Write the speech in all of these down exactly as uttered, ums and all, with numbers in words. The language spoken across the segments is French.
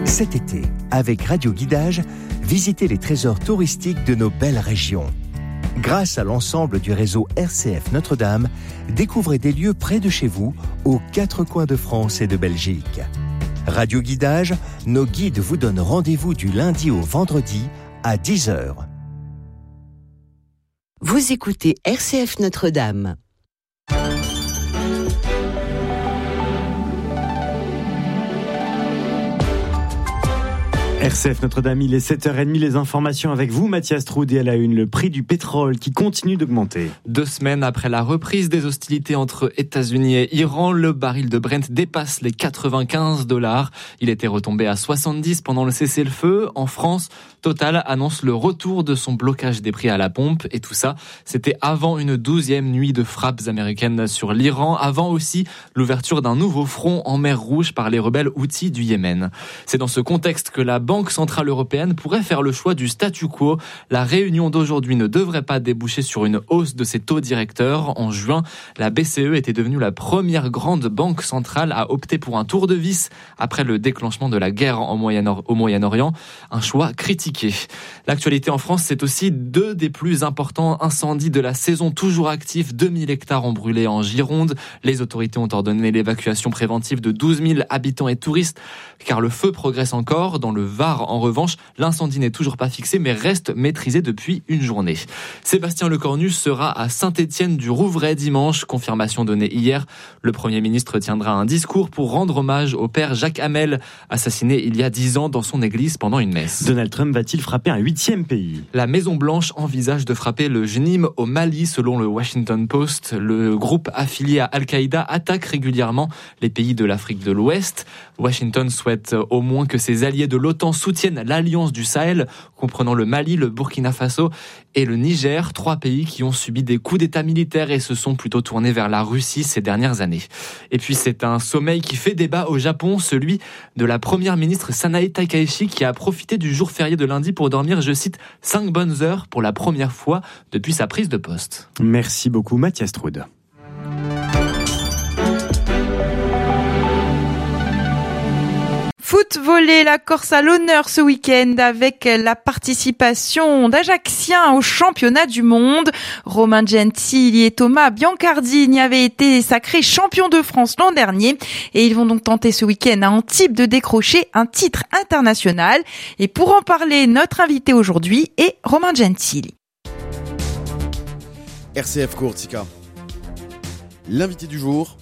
Cet été, avec Radio Guidage, visitez les trésors touristiques de nos belles régions. Grâce à l'ensemble du réseau R C F Notre-Dame, découvrez des lieux près de chez vous, aux quatre coins de France et de Belgique. Radio Guidage, nos guides vous donnent rendez-vous du lundi au vendredi à dix heures. Vous écoutez R C F Notre-Dame. R C F Notre-Dame, il est sept heures trente, les informations avec vous, Mathias Troud, et à la une, le prix du pétrole qui continue d'augmenter. Deux semaines après la reprise des hostilités entre États-Unis et Iran, le baril de Brent dépasse les quatre-vingt-quinze dollars. Il était retombé à soixante-dix pendant le cessez-le-feu. En France, Total annonce le retour de son blocage des prix à la pompe. Et tout ça, c'était avant une douzième nuit de frappes américaines sur l'Iran, avant aussi l'ouverture d'un nouveau front en mer Rouge par les rebelles Houthis du Yémen. C'est dans ce contexte que la Banque centrale européenne pourrait faire le choix du statu quo. La réunion d'aujourd'hui ne devrait pas déboucher sur une hausse de ses taux directeurs. En juin, la B C E était devenue la première grande banque centrale à opter pour un tour de vis après le déclenchement de la guerre au Moyen-Orient. Un choix critiqué. L'actualité en France, c'est aussi deux des plus importants incendies de la saison, toujours actifs. deux mille hectares ont brûlé en Gironde. Les autorités ont ordonné l'évacuation préventive de douze mille habitants et touristes, car le feu progresse encore. Dans le Var, en revanche, l'incendie n'est toujours pas fixé, mais reste maîtrisé depuis une journée. Sébastien Lecornu sera à Saint-Étienne-du-Rouvray dimanche, confirmation donnée hier. Le Premier ministre tiendra un discours pour rendre hommage au père Jacques Hamel, assassiné il y a dix ans dans son église pendant une messe. Donald Trump va-t-il frapper un huitième pays ? La Maison-Blanche envisage de frapper le J N I M au Mali, selon le Washington Post. Le groupe affilié à Al-Qaïda attaque régulièrement les pays de l'Afrique de l'Ouest. Washington souhaite au moins que ses alliés de l'OTAN soutiennent l'Alliance du Sahel, comprenant le Mali, le Burkina Faso et le Niger, trois pays qui ont subi des coups d'État militaires et se sont plutôt tournés vers la Russie ces dernières années. Et puis c'est un sommeil qui fait débat au Japon, celui de la première ministre Sanae Takaichi, qui a profité du jour férié de lundi pour dormir, je cite, cinq bonnes heures pour la première fois depuis sa prise de poste. Merci beaucoup Mathias Troud. Foot volley, la Corse à l'honneur ce week-end avec la participation d'Ajacciens au championnat du monde. Romain Gentili et Thomas Biancardi avaient été sacrés champions de France l'an dernier et ils vont donc tenter ce week-end à Antibes de décrocher un titre international. Et pour en parler, notre invité aujourd'hui est Romain Gentili. R C F Courtica. L'invité du jour,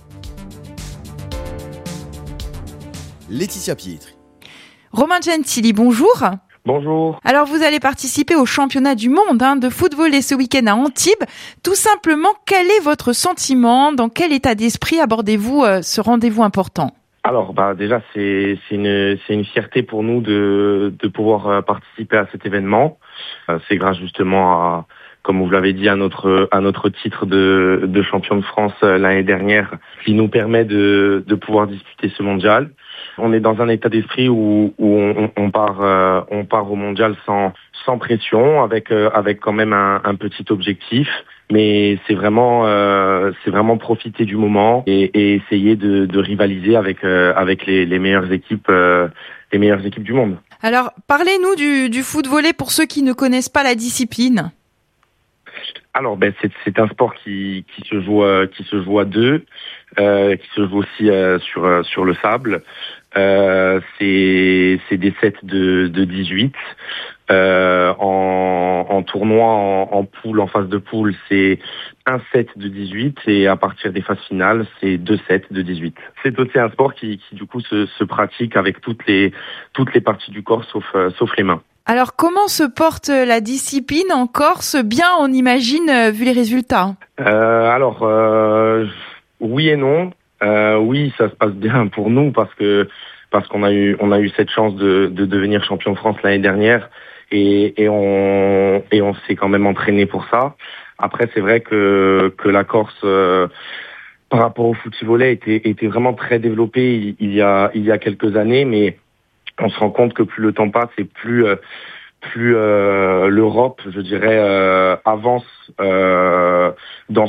Laetitia Pietri. Romain Gentili, bonjour. Bonjour. Alors vous allez participer au championnat du monde hein, de foot volley ce week-end à Antibes. Tout simplement, quel est votre sentiment ? Dans quel état d'esprit abordez-vous euh, ce rendez-vous important ? Alors bah déjà c'est c'est une c'est une fierté pour nous de de pouvoir euh, participer à cet événement. Euh, c'est grâce justement à, comme vous l'avez dit, à notre à notre titre de de champion de France euh, l'année dernière, qui nous permet de de pouvoir disputer ce mondial. On est dans un état d'esprit où, où on, on part euh, on part au mondial sans sans pression, avec euh, avec quand même un, un petit objectif, mais c'est vraiment euh, c'est vraiment profiter du moment et, et essayer de, de rivaliser avec euh, avec les, les meilleures équipes euh, les meilleures équipes du monde. Alors parlez-nous du du foot volley pour ceux qui ne connaissent pas la discipline. Alors ben c'est c'est un sport qui qui se joue euh, qui se joue à deux, euh, qui se joue aussi euh, sur euh, sur le sable. Euh, c'est c'est des sets de de dix-huit. Euh, en en tournoi en, en poule, en phase de poule, c'est un set de dix-huit et à partir des phases finales, c'est deux sets de dix-huit. C'est aussi un sport qui qui du coup se se pratique avec toutes les toutes les parties du corps sauf euh, sauf les mains. Alors, comment se porte la discipline en Corse ? Bien, on imagine, vu les résultats. Euh, alors, euh, oui et non. Euh, oui, ça se passe bien pour nous parce que parce qu'on a eu on a eu cette chance de, de devenir champion de France l'année dernière et, et on et on s'est quand même entraîné pour ça. Après, c'est vrai que que la Corse euh, par rapport au foot-volley était était vraiment très développée il, il y a il y a quelques années, mais on se rend compte que plus le temps passe et plus euh, plus euh, l'Europe, je dirais, euh, avance euh, dans